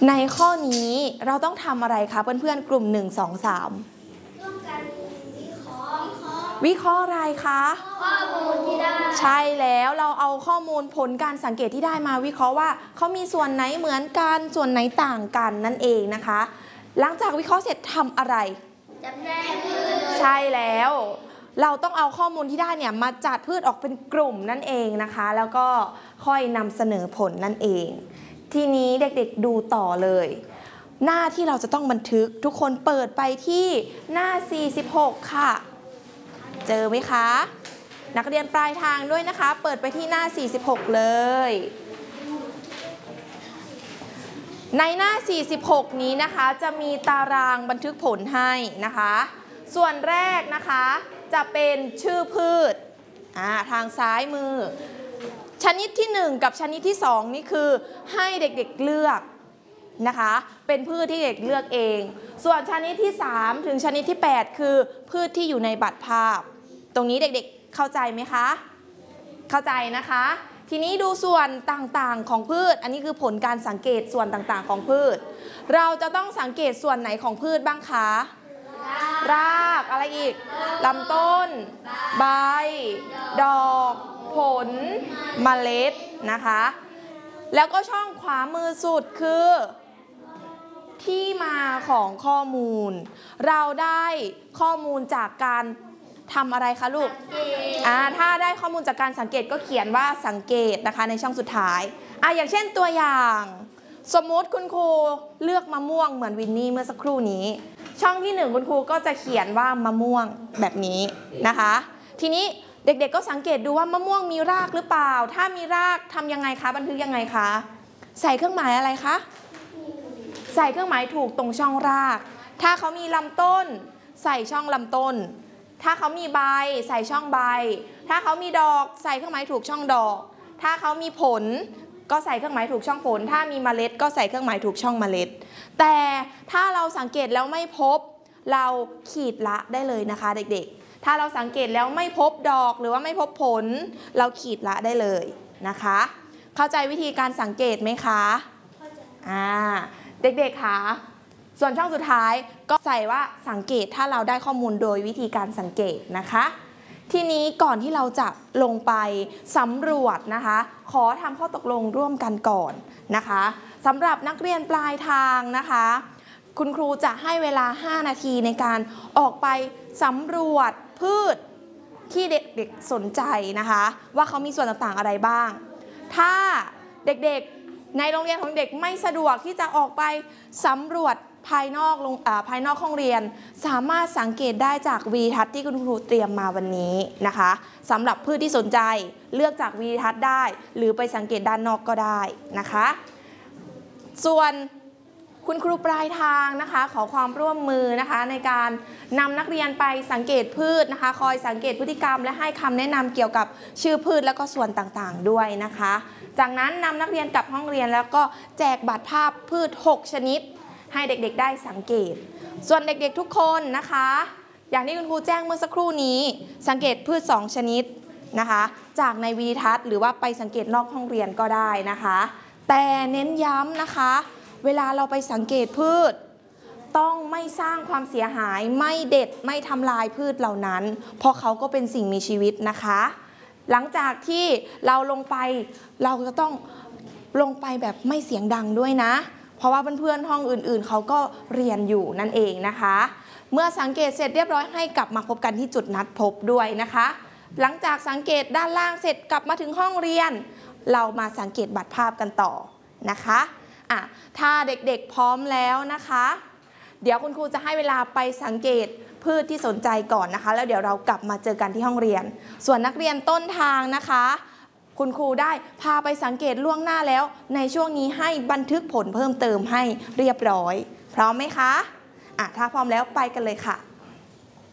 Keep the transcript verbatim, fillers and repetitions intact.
ในข้อนี้เราต้องทำอะไรคะเพื่อนๆกลุ่มหนึ่ง สอง สามร่วมกันวิเคราะห์วิเคราะห์อะไรคะข้อมูลที่ได้ใช่แล้วเราเอาข้อมูลผลการสังเกตที่ได้มาวิเคราะห์ว่าเขามีส่วนไหนเหมือนกันส่วนไหนต่างกันนั่นเองนะคะหลังจากวิเคราะห์เสร็จทำอะไรจำแนกพืชใช่แล้วเราต้องเอาข้อมูลที่ได้เนี่ยมาจัดพืชออกเป็นกลุ่มนั่นเองนะคะแล้วก็ค่อยนำเสนอผลนั่นเองทีนี้เด็กๆดูต่อเลยหน้าที่เราจะต้องบันทึกทุกคนเปิดไปที่หน้าสี่สิบหกค่ะเจอไหมคะนักเรียนปลายทางด้วยนะคะเปิดไปที่หน้าสี่สิบหกเลยในหน้าสี่สิบหกนี้นะคะจะมีตารางบันทึกผลให้นะคะส่วนแรกนะคะจะเป็นชื่อพืชอ่าทางซ้ายมือชนิดที่หนึ่งกับชนิดที่สองนี่คือให้เด็กๆเลือกนะคะเป็นพืชที่เด็กเลือกเองส่วนชนิดที่สามถึงชนิดที่แปดคือพืชที่อยู่ในบัตรภาพตรงนี้เด็กๆเข้าใจไหมคะเข้าใจนะคะทีนี้ดูส่วนต่างๆของพืชอันนี้คือผลการสังเกตส่วนต่างๆของพืชเราจะต้องสังเกตส่วนไหนของพืชบ้างคะรากอะไรอีกลำต้นใบดอกผลเมล็ดนะคะแล้วก็ช่องขวามือสุดคือที่มาของข้อมูลเราได้ข้อมูลจากการทำอะไรคะลูกอ่าถ้าได้ข้อมูลจากการสังเกตก็เขียนว่าสังเกตนะคะในช่องสุดท้ายอ่ะอย่างเช่นตัวอย่างสมมติคุณครูเลือกมะม่วงเหมือนวินนี่เมื่อสักครู่นี้ช่องที่หนึ่งคุณครูก็จะเขียนว่ามะม่วงแบบนี้นะคะทีนี้เด็กๆก็สังเกตดูว่ามะม่วงมีรากหรือเปล่าถ้ามีรากทำยังไงคะบันทึกยังไงคะใส่เครื่องหมายอะไรคะใส่เครื่องหมายถูกตรงช่องรากถ้าเขามีลำต้นใส่ช่องลำต้นถ้าเขามีใบใส่ช่องใบถ้าเขามีดอกใส่เครื่องหมายถูกช่องดอกถ้าเขามีผลก็ใส่เครื่องหมายถูกช่องผลถ้ามีเมล็ดก็ใส่เครื่องหมายถูกช่องเมล็ดแต่ถ้าเราสังเกตแล้วไม่พบเราขีดละได้เลยนะคะเด็กๆถ้าเราสังเกตแล้วไม่พบดอกหรือว่าไม่พบผลเราขีดละได้เลยนะคะเข้าใจวิธีการสังเกตไหมคะอ่าเด็กๆค่ะส่วนช่องสุดท้ายก็ใส่ว่าสังเกตถ้าเราได้ข้อมูลโดยวิธีการสังเกตนะคะทีนี้ก่อนที่เราจะลงไปสำรวจนะคะขอทำข้อตกลงร่วมกันก่อนนะคะสำหรับนักเรียนปลายทางนะคะคุณครูจะให้เวลาห้านาทีในการออกไปสำรวจพืชที่เด็กๆสนใจนะคะว่าเขามีส่วนต่างๆอะไรบ้างถ้าเด็กๆในโรงเรียนของเด็กไม่สะดวกที่จะออกไปสำรวจภายนอกภายนอกห้องเรียนสามารถสังเกตได้จากวีทัศน์ที่คุณครูเตรียมมาวันนี้นะคะสำหรับพืชที่สนใจเลือกจากวีทัศน์ได้หรือไปสังเกตด้านนอกก็ได้นะคะส่วนคุณครูปลายทางนะคะขอความร่วมมือนะคะในการนำนักเรียนไปสังเกตพืชนะคะคอยสังเกตพฤติกรรมและให้คำแนะนำเกี่ยวกับชื่อพืชและก็ส่วนต่างๆด้วยนะคะจากนั้นนำนักเรียนกลับห้องเรียนแล้วก็แจกบัตรภาพพืชหกชนิดให้เด็กๆได้สังเกตส่วนเด็กๆทุกคนนะคะอย่างที่คุณครูแจ้งเมื่อสักครู่นี้สังเกตพืชสองชนิดนะคะจากในวีทัศน์หรือว่าไปสังเกตนอกห้องเรียนก็ได้นะคะแต่เน้นย้ำนะคะเวลาเราไปสังเกตพืชต้องไม่สร้างความเสียหายไม่เด็ดไม่ทำลายพืชเหล่านั้นเพราะเขาก็เป็นสิ่งมีชีวิตนะคะหลังจากที่เราลงไปเราจะต้องลงไปแบบไม่เสียงดังด้วยนะเพราะว่าเพื่อนๆห้องอื่นๆเขาก็เรียนอยู่นั่นเองนะคะเมื่อสังเกตเสร็จเรียบร้อยให้กลับมาพบกันที่จุดนัดพบด้วยนะคะหลังจากสังเกตด้านล่างเสร็จกลับมาถึงห้องเรียนเรามาสังเกตบัตรภาพกันต่อนะคะอ่ะถ้าเด็กๆพร้อมแล้วนะคะเดี๋ยวคุณครูจะให้เวลาไปสังเกตพืชที่สนใจก่อนนะคะแล้วเดี๋ยวเรากลับมาเจอกันที่ห้องเรียนส่วนนักเรียนต้นทางนะคะคุณครูได้พาไปสังเกตล่วงหน้าแล้วในช่วงนี้ให้บันทึกผลเพิ่มเติมให้เรียบร้อยพร้อมไหมคะอ่ะถ้าพร้อมแล้วไปกันเลยค่ะ